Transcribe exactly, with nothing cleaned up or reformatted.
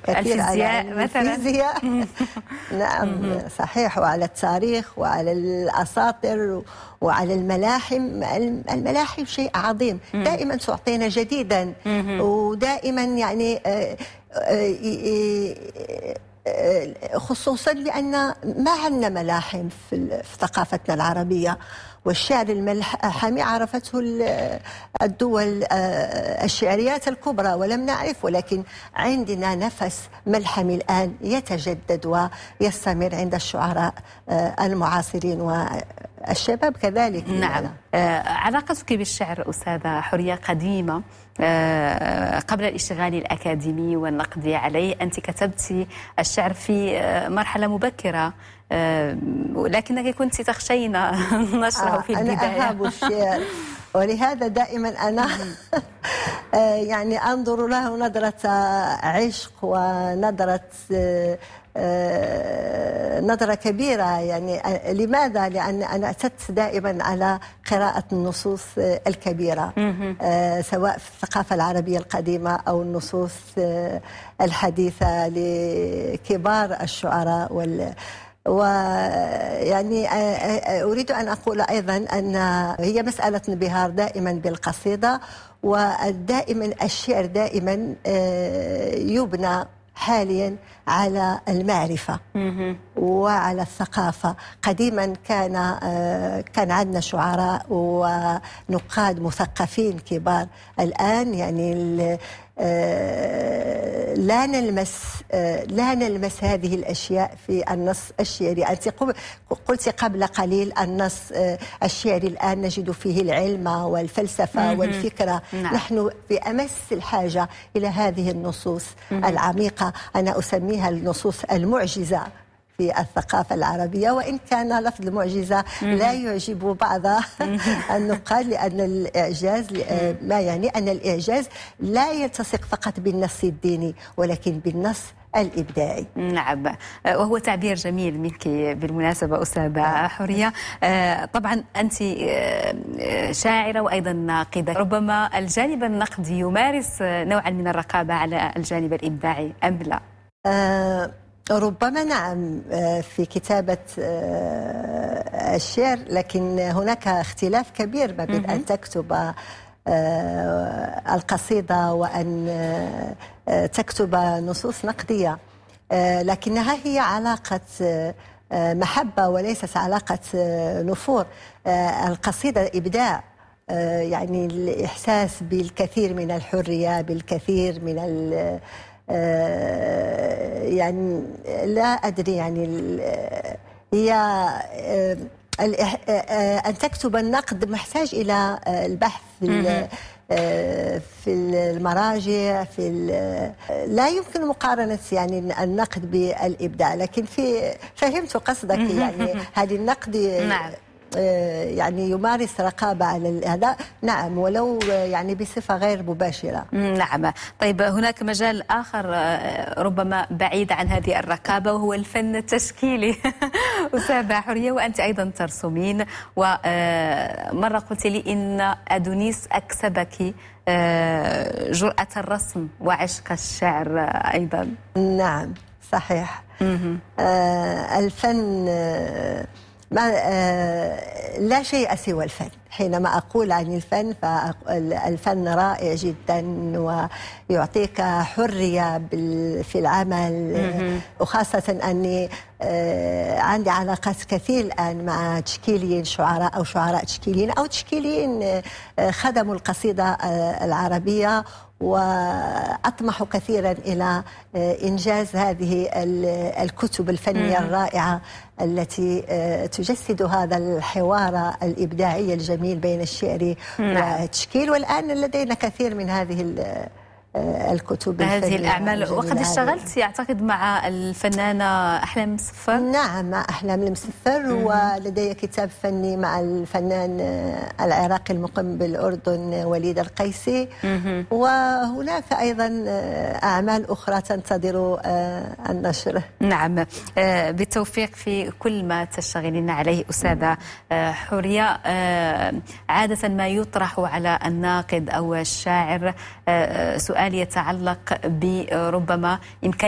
كثير على الفيزياء مثلا. الفيزياء نعم صحيح، وعلى التاريخ وعلى الأساطير وعلى الملاحم. الملاحم شيء عظيم، دائما تعطينا جديدا، ودائما يعني خصوصا لأن ما عندنا ملاحم في ثقافتنا العربية، والشعر الملحمي عرفته الدول الشعريات الكبرى ولم نعرف، ولكن عندنا نفس ملحمي الآن يتجدد ويستمر عند الشعراء المعاصرين والشباب كذلك. نعم. آه علاقتك بالشعر أستاذة حورية قديمة. آه قبل الاشتغال الأكاديمي والنقد عليه أنت كتبت الشعر في مرحلة مبكرة، آه لكنك كنت تخشين نشره آه في البداية. أنا أهاب الشعر، ولهذا دائما أنا يعني أنظر له نظرة عشق ونظرة نظرة كبيرة. يعني لماذا؟ لأن أنا اعتدت دائما على قراءة النصوص الكبيرة، سواء في الثقافة العربية القديمة أو النصوص الحديثة لكبار الشعراء. وال ويعني أريد أن أقول أيضا أن هي مسألة انبهار دائما بالقصيدة، ودائما الشعر دائما يبنى حاليا على المعرفة وعلى الثقافة. قديما كان كان عندنا شعراء ونقاد مثقفين كبار، الآن يعني لا نلمس لا نلمس هذه الأشياء في النص الشعري. أنت قلت قبل قليل النص الشعري الآن نجد فيه العلم والفلسفة والفكرة. نعم. نحن في أمس الحاجة إلى هذه النصوص العميقة، أنا أسميها النصوص المعجزة في الثقافة العربية، وإن كان لفظ المعجزة لا يعجب بعض النقاد، لأن الإعجاز ما يعني أن الإعجاز لا يلتصق فقط بالنص الديني ولكن بالنص الإبداعي. نعم، وهو تعبير جميل منك بالمناسبة أستاذة حورية. طبعا أنت شاعرة وأيضا ناقدة، ربما الجانب النقدي يمارس نوعا من الرقابة على الجانب الإبداعي أم لا؟ أه ربما نعم في كتابة الشعر، لكن هناك اختلاف كبير ما بين أن تكتب القصيدة وأن تكتب نصوص نقدية، لكنها هي علاقة محبة وليست علاقة نفور. القصيدة إبداع، يعني الإحساس بالكثير من الحرية، بالكثير من ال يعني لا أدري، يعني هي أن تكتب النقد محتاج إلى البحث في المراجع، في لا يمكن مقارنة يعني النقد بالإبداع، لكن في فهمت قصدك. يعني هذه النقد نعم. يعني يمارس رقابة على هذا، نعم، ولو يعني بصفة غير مباشرة. نعم. طيب هناك مجال آخر ربما بعيد عن هذه الرقابة، وهو الفن التشكيلي. أستاذة حورية، وأنت أيضا ترسمين، ومرة قلت لي إن أدونيس أكسبك جرأة الرسم وعشق الشعر أيضا. نعم صحيح. آه الفن آه ما آه لا شيء سوى الفن. حينما أقول عن الفن فالفن رائع جدا ويعطيك حرية في العمل، وخاصة أني آه عندي علاقات كثير الآن مع تشكيليين شعراء أو شعراء تشكيليين أو تشكيليين آه خدموا القصيدة آه العربية، وأطمح كثيرا إلى إنجاز هذه الكتب الفنية الرائعة التي تجسد هذا الحوار الإبداعي الجميل بين الشعر والتشكيل. والآن لدينا كثير من هذه الكتب هذه الأعمال. وقد اشتغلت يعتقد مع الفنانة أحلام المسفر. نعم، مع أحلام المسفر، ولدي كتاب فني مع الفنان العراقي المقيم بالأردن وليد القيسي، وهناك أيضا أعمال أخرى تنتظر النشر. نعم، بالتوفيق في كل ما تشتغلين عليه أستاذة حورية. عادة ما يطرح على الناقد أو الشاعر سؤال يتعلق بربما إمكانية